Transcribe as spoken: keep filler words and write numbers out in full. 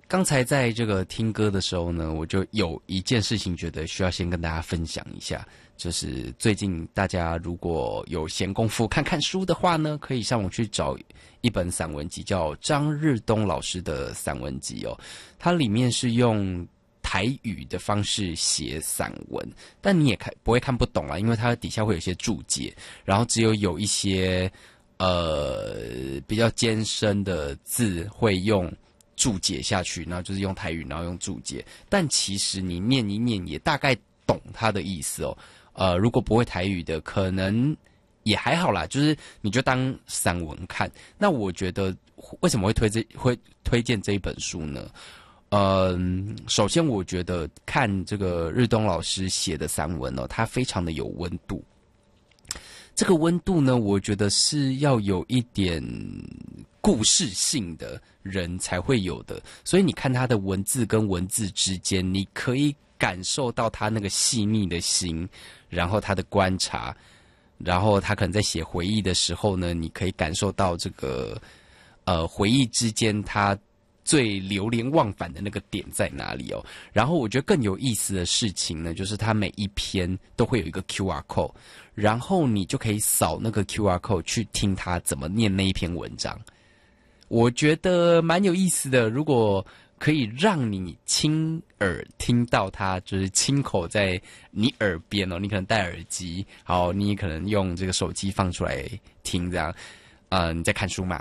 刚才在这个听歌的时候呢，我就有一件事情觉得需要先跟大家分享一下，就是最近大家如果有闲工夫看看书的话呢，可以上网去找一本散文集，叫张日东老师的散文集哦。它里面是用台语的方式写散文，但你也看不会看不懂啦，因为它底下会有一些注解，然后只有有一些呃比较艰深的字会用注解下去，然后就是用台语，然后用注解。但其实你念一念，也大概懂它的意思哦。呃，如果不会台语的，可能也还好啦，就是你就当散文看。那我觉得为什么会推这会推荐这一本书呢？嗯，首先我觉得看这个日东老师写的散文哦，它非常的有温度。这个温度呢，我觉得是要有一点故事性的人才会有的，所以你看他的文字跟文字之间，你可以感受到他那个细腻的心，然后他的观察，然后他可能在写回忆的时候呢，你可以感受到这个呃回忆之间他最流连忘返的那个点在哪里哦。然后我觉得更有意思的事情呢，就是它每一篇都会有一个 Q R code， 然后你就可以扫那个 Q R code 去听他怎么念那一篇文章。我觉得蛮有意思的，如果可以让你亲耳听到他，就是亲口在你耳边哦，你可能戴耳机，好，你可能用这个手机放出来听，这样，呃，你在看书嘛，